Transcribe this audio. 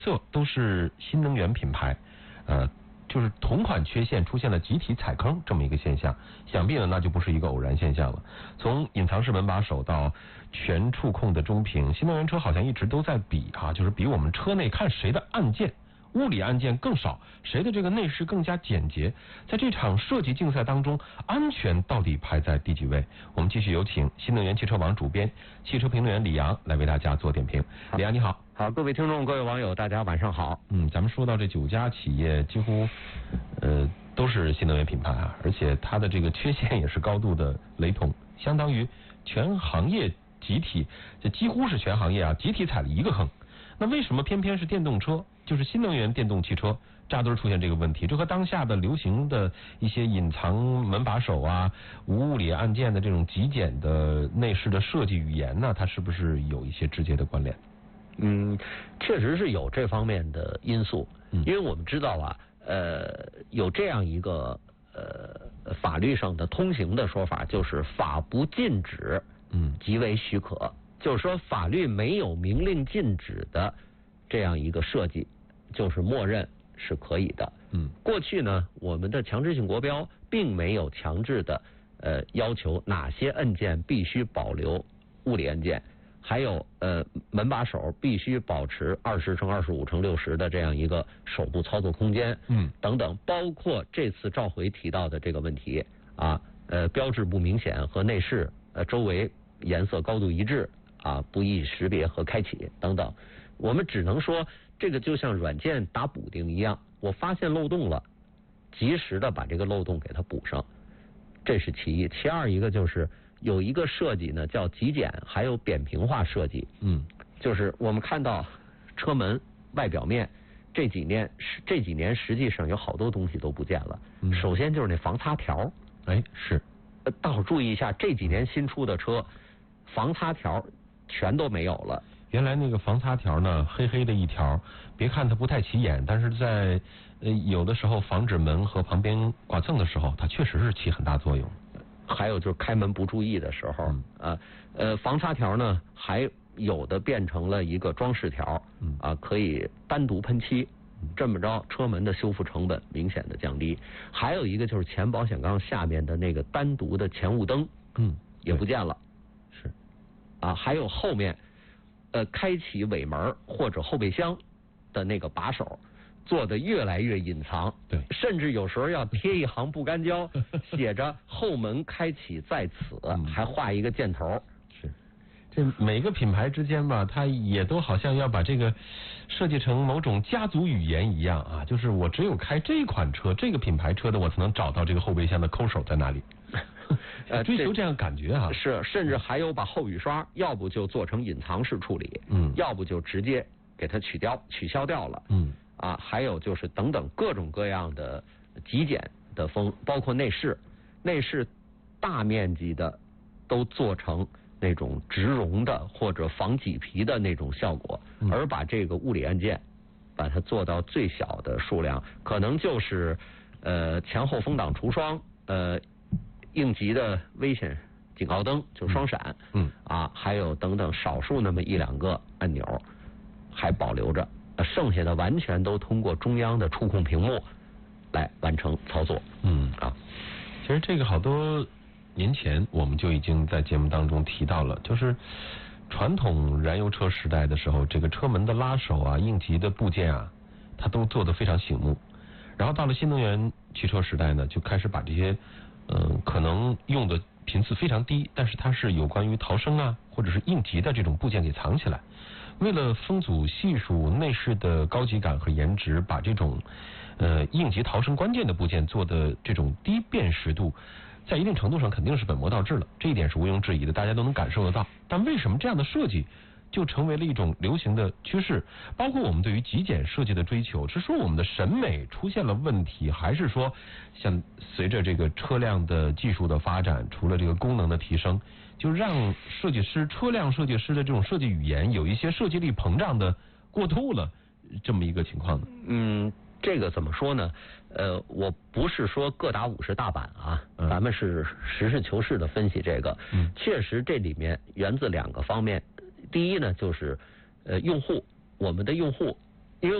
这都是新能源品牌，就是同款缺陷出现了集体踩坑这么一个现象，想必呢那就不是一个偶然现象了。从隐藏式门把手到全触控的中屏，新能源车好像一直都在比就是比我们车内看谁的按键物理按键更少，谁的这个内饰更加简洁。在这场设计竞赛当中，安全到底排在第几位？我们继续有请新能源汽车网主编、汽车评论员李阳来为大家做点评。李阳你好。 好，各位听众、各位网友，大家晚上好。 咱们说到这9家企业，几乎都是新能源品牌而且它的这个缺陷也是高度的雷同，相当于全行业集体，这几乎是全行业集体踩了一个坑。那为什么偏偏是电动车，就是新能源电动汽车扎堆出现这个问题？这和当下的流行的一些隐藏门把手无物理按键的这种极简的内饰的设计语言呢，它是不是有一些直接的关联？ 确实是有这方面的因素，因为我们知道有这样一个法律上的通行的说法，就是法不禁止，即为许可。就是说，法律没有明令禁止的这样一个设计，就是默认是可以的。过去呢，我们的强制性国标并没有强制的要求哪些按键必须保留物理按键，还有门把手必须保持20×25×60的这样一个手部操作空间，等等，包括这次召回提到的这个问题标志不明显和内饰周围颜色高度一致。不易识别和开启等等，我们只能说这个就像软件打补丁一样，我发现漏洞了，及时的把这个漏洞给它补上，这是其一。其二一个就是有一个设计呢叫极简，还有扁平化设计。就是我们看到车门外表面这几年实际上有好多东西都不见了。首先就是那防擦条， 是， 大伙注意一下，这几年新出的车防擦条全都没有了。 原来那个防擦条呢，黑黑的一条，别看它不太起眼，但是在有的时候防止门和旁边剐蹭的时候，它确实是起很大作用。 还有就是开门不注意的时候，防擦条呢，还有的变成了一个装饰条，可以单独喷漆，这么着车门的修复成本明显的降低。还有一个就是前保险杠下面的那个单独的前雾灯，也不见了。还有后面开启尾门或者后备箱的那个把手做的越来越隐藏， 对， 甚至有时候要贴一行不干胶写着后门开启在此，还画一个箭头。 是，这每个品牌之间吧，它也都好像要把这个设计成某种家族语言一样就是我只有开这款车这个品牌车的，我才能找到这个后备箱的抠手在哪里。追求这样感觉是，甚至还有把后雨刷要不就做成隐藏式处理，要不就直接给它取消掉了，还有就是等等各种各样的极简的风，包括内饰大面积的都做成那种植绒的或者防麂皮的那种效果，而把这个物理按键把它做到最小的数量，可能就是前后风挡除霜，应急的危险警告灯就双闪，还有等等少数那么1-2个按钮还保留着，剩下的完全都通过中央的触控屏幕来完成操作。 其实这个好多年前我们就已经在节目当中提到了，就是传统燃油车时代的时候，这个车门的拉手应急的部件它都做得非常醒目。然后到了新能源汽车时代呢，就开始把这些可能用的频次非常低，但是它是有关于逃生或者是应急的这种部件给藏起来。为了风阻系数、内饰的高级感和颜值，把这种应急逃生关键的部件做的这种低辨识度，在一定程度上肯定是本末倒置了，这一点是毋庸置疑的，大家都能感受得到。但为什么这样的设计就成为了一种流行的趋势？包括我们对于极简设计的追求，是说我们的审美出现了问题，还是说像随着这个车辆的技术的发展，除了这个功能的提升，就让车辆设计师的这种设计语言有一些设计力膨胀的过度了这么一个情况呢？ 这个怎么说呢？我不是说各打50大板咱们是实事求是的分析这个。确实这里面源自2个方面。第一呢，就是我们的用户